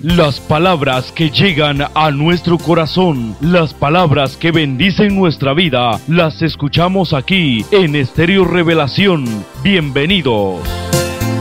Las palabras que llegan a nuestro corazón, las palabras que bendicen nuestra vida, las escuchamos aquí en Estéreo Revelación. Bienvenidos.